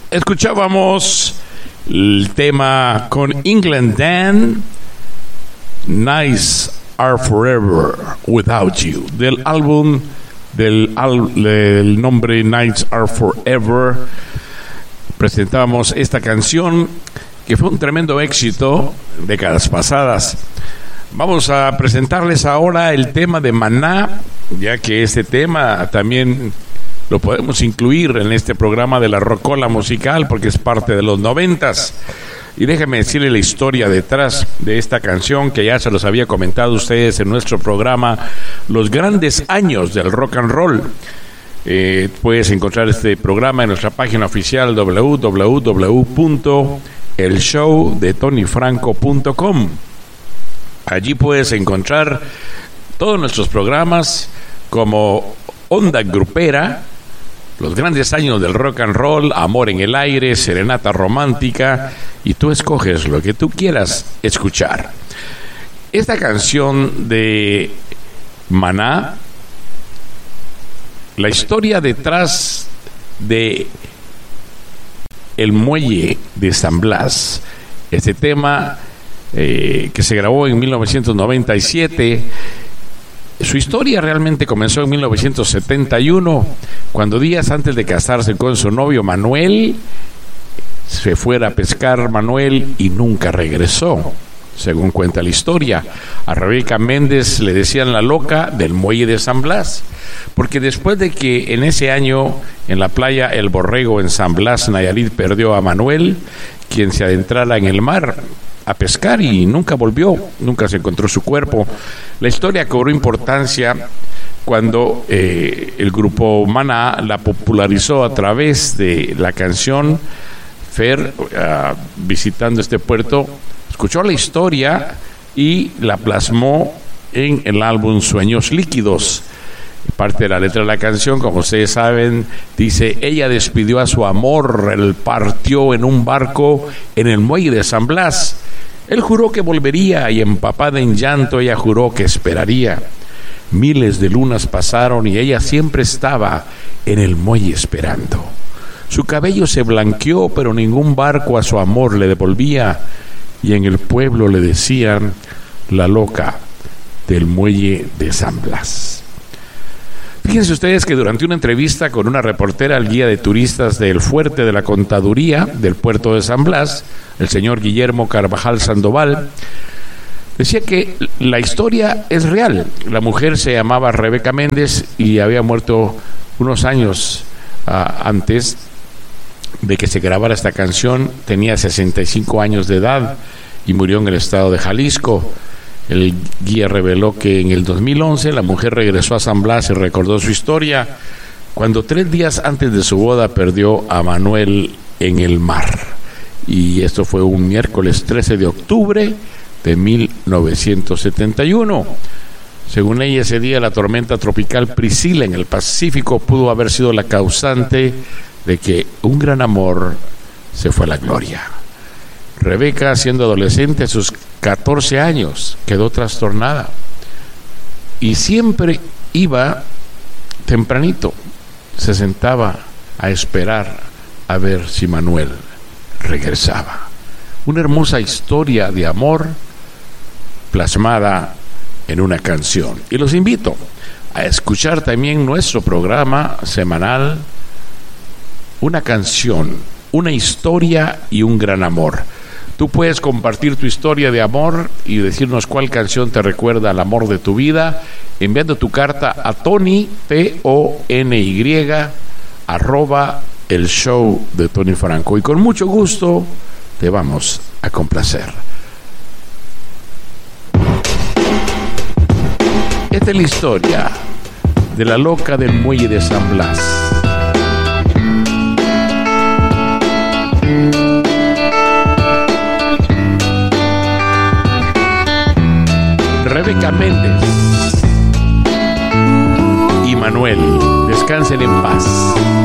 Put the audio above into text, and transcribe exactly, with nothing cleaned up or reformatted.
Escuchábamos el tema con England Dan, Nights Are Forever Without You, del álbum del, al, del nombre Nights Are Forever. Presentábamos esta canción que fue un tremendo éxito décadas pasadas. Vamos a presentarles ahora el tema de Maná, ya que este tema también lo podemos incluir en este programa de la Rocola Musical porque es parte de los noventas. Y déjenme decirle la historia detrás de esta canción que ya se los había comentado a ustedes en nuestro programa Los Grandes Años del Rock and Roll. Eh, puedes encontrar este programa en nuestra página oficial doble u doble u doble u punto el show de tony franco punto com. Allí puedes encontrar todos nuestros programas como Onda Grupera, Los Grandes Años del Rock and Roll, Amor en el Aire, Serenata Romántica, y tú escoges lo que tú quieras escuchar. Esta canción de Maná, la historia detrás de El Muelle de San Blas, este tema eh, que se grabó en mil novecientos noventa y siete. Su historia realmente comenzó en mil novecientos setenta y uno, cuando días antes de casarse con su novio Manuel, se fuera a pescar Manuel y nunca regresó. Según cuenta la historia, a Rebeca Méndez le decían la loca del Muelle de San Blas, porque después de que en ese año en la playa El Borrego en San Blas, Nayarit, perdió a Manuel, quien se adentrara en el mar a pescar y nunca volvió, nunca se encontró su cuerpo. La historia cobró importancia cuando eh, el grupo Maná la popularizó a través de la canción. Fer, uh, visitando este puerto, escuchó la historia y la plasmó en el álbum Sueños Líquidos. Parte de la letra de la canción, como ustedes saben, dice: ella despidió a su amor, él partió en un barco en el muelle de San Blas. Él juró que volvería y empapada en llanto ella juró que esperaría. Miles de lunas pasaron y ella siempre estaba en el muelle esperando. Su cabello se blanqueó, pero ningún barco a su amor le devolvía, y en el pueblo le decían la loca del muelle de San Blas. Fíjense ustedes que durante una entrevista con una reportera al guía de turistas del Fuerte de la Contaduría del puerto de San Blas, el señor Guillermo Carvajal Sandoval, decía que la historia es real. La mujer se llamaba Rebeca Méndez y había muerto unos años uh, antes de que se grabara esta canción. Tenía sesenta y cinco años de edad y murió en el estado de Jalisco. El guía reveló que en el dos mil once la mujer regresó a San Blas y recordó su historia cuando tres días antes de su boda perdió a Manuel en el mar. Y esto fue un miércoles trece de octubre de mil novecientos setenta y uno. Según ella, ese día la tormenta tropical Priscila en el Pacífico pudo haber sido la causante de que un gran amor se fue a la gloria. Rebeca, siendo adolescente a sus catorce años, quedó trastornada y siempre iba tempranito, se sentaba a esperar a ver si Manuel regresaba. Una hermosa historia de amor plasmada en una canción. Y los invito a escuchar también nuestro programa semanal Una canción, una historia y un gran amor. Tú puedes compartir tu historia de amor y decirnos cuál canción te recuerda al amor de tu vida, enviando tu carta a Tony, T O N Y, arroba el show de Tony Franco. Y con mucho gusto te vamos a complacer. Esta es la historia de la loca del muelle de San Blas. Rebeca Méndez y Manuel, descansen en paz.